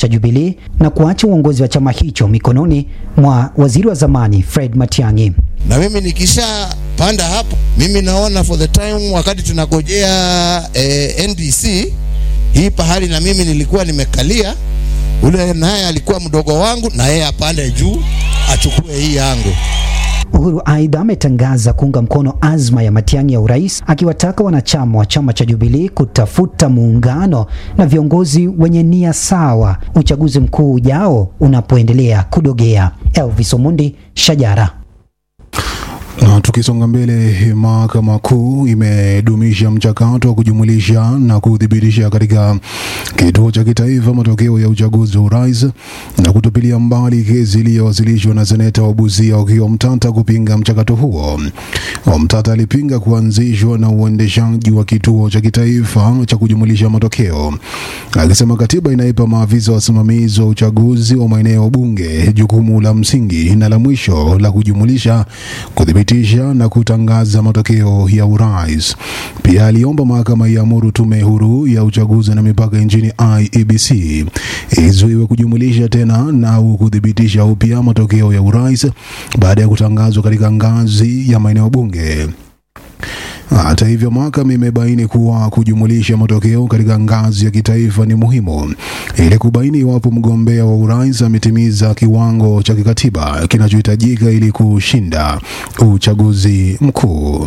cha Jubilee na kuacha uongozi wa chama hicho mikononi mwa waziri wa zamani Fred Matiang'i. Na mimi nikisha panda hapo, mimi naona for the time wakati tunagojea NDC hii pahali na mimi nilikuwa nimekalia, ule naye alikuwa mdogo wangu na yeye apande juu achukue hii yangu. Uhuru aidha ametangaza kuunga mkono azma ya Matiang'i ya urais, akiwataka wanachama wa chama cha Jubilee kutafuta muungano na viongozi wenye nia sawa uchaguzi mkuu ujao unapoendelea kudogea. Elvis Omundi, Shajara. Na tukisonga mbele, mahakama kuu imedumisha mchakato wa kujumulisha na kudhibitisha katika kituo cha kitaifa matokeo ya uchaguzi wa urais na kutupilia mbali kesi iliyowasilishwa na seneta wa Busia Okiya Omtata kupinga mchakato huo. Omtata alipinga kuanzishwa na uendeshaji wa kituo cha kitaifa cha kujumulisha matokeo, akisema katiba inaipa maafisa wasimamizi wa uchaguzi wa maeneo bunge jukumu la msingi na la mwisho la kujumulisha, kudhibitisha na kutangaza matokeo ya urais. Pia aliomba mahakama iamuru tume huru ya uchaguzi na mipaka nchini IEBC izuiwe kujumulisha tena na kudhibitisha upya matokeo ya urais baada ya kutangazwa katika ngazi ya maeneo bunge. Hata hivyo, mahakama imebaini kuwa kujumulisha matokeo katika ngazi ya kitaifa ni muhimu ili kubaini iwapo mgombea wa urais ametimiza kiwango cha kikatiba kinachohitajika ili kushinda uchaguzi mkuu.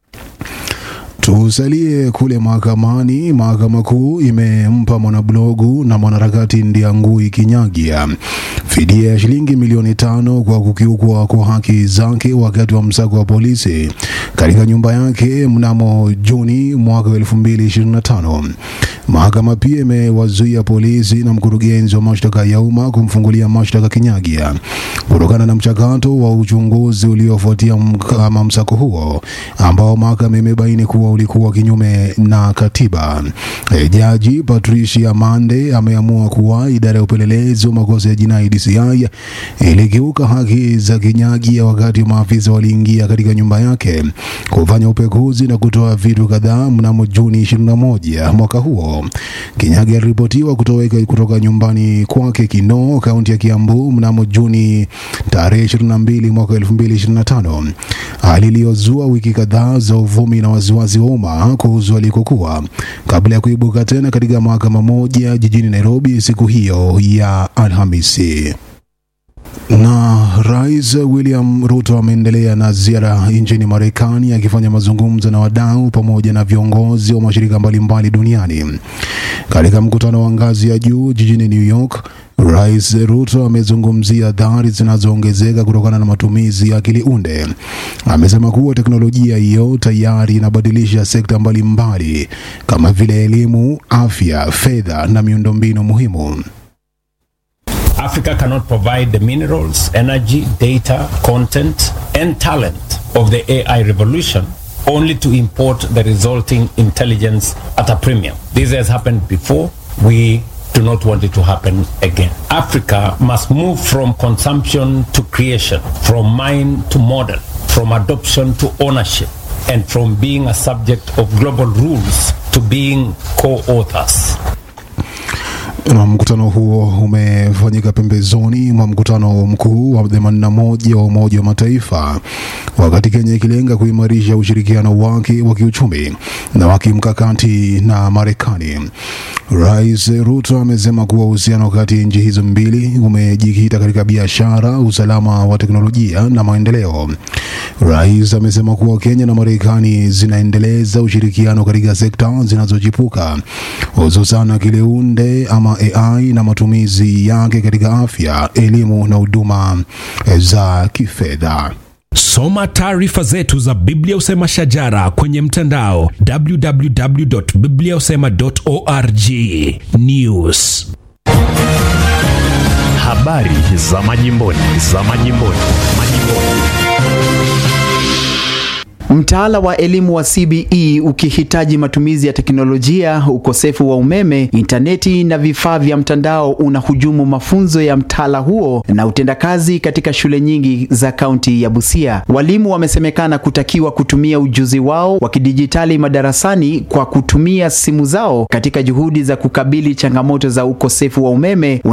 Tusalie kule mahakamani. Mahakama kuu imempa mwanablogu na mwanaharakati Ndiangui Kinyagia fidia ya shilingi milioni 5 kwa kukiukwa kwa haki zake wakati wa msako wa polisi katika nyumba yake mnamo Juni mwaka 2025. Mahakama pia imewazuia polisi na mkurugenzi wa mashtaka ya umma kumfungulia mashtaka Kinyagia kutokana na mchakato wa uchunguzi uliofuatia msako huo ambao mahakama imebaini kuwa ulikuwa kinyume na katiba. Jaji Patricia Mande ameamua kuwa idara ya upelelezi wa makosa ya jinai DCI ilikiuka haki za Kinyagia wakati maafisa waliingia katika nyumba yake kufanya upekuzi na kutoa vitu kadhaa mnamo Juni 21 mwaka huo. Kinyagia aliripotiwa kutoweka kutoka nyumbani kwake Kinoo, kaunti ya Kiambu mnamo Juni tarehe 22 mwaka 2025. Hali iliyozua wiki kadhaa za uvumi na wasiwasi wa umma kuhusu alikokuwa kabla ya kuibuka tena katika mahakama moja jijini Nairobi siku hiyo ya Alhamisi. Na Rais William Ruto ameendelea na ziara nchini Marekani akifanya mazungumzo na wadau pamoja na viongozi wa mashirika mbalimbali duniani. Katika mkutano wa ngazi ya juu jijini New York, Rais Ruto amezungumzia athari zinazoongezeka kutokana na matumizi ya akili unde. Amesema kuwa teknolojia hiyo tayari inabadilisha sekta mbalimbali kama vile elimu, afya, fedha na miundombinu muhimu. Africa cannot provide the minerals, energy, data, content, and talent of the AI revolution only to import the resulting intelligence at a premium. This has happened before. We do not want it to happen again. Africa must move from consumption to creation, from mind to model, from adoption to ownership, and from being a subject of global rules to being co-authors. Na mkutano huo umefanyika pembezoni mwa mkutano mkuu wa 81 wa Umoja wa Mataifa, wakati Kenya ikilenga kuimarisha ushirikiano wake wa kiuchumi na wa kimkakati na Marekani. Rais Ruto amesema kuwa uhusiano kati ya nchi hizo mbili umejikita katika biashara, usalama wa teknolojia na maendeleo. Rais amesema kuwa Kenya na Marekani zinaendeleza ushirikiano katika sekta zinazochipuka, hususan akili unde ama AI na matumizi yake katika afya, elimu na huduma za kifedha. Soma taarifa zetu za Biblia Usema Shajara kwenye mtandao www.bibliausema.org. News. Habari za majimboni. Mtaala wa elimu wa CBE ukihitaji matumizi ya teknolojia, ukosefu wa umeme, interneti na vifaa vya mtandao unahujumu mafunzo ya mtaala huo na utendakazi katika shule nyingi za kaunti ya Busia. Walimu wamesemekana kutakiwa kutumia ujuzi wao wa kidijitali madarasani kwa kutumia simu zao katika juhudi za kukabili changamoto za ukosefu wa umeme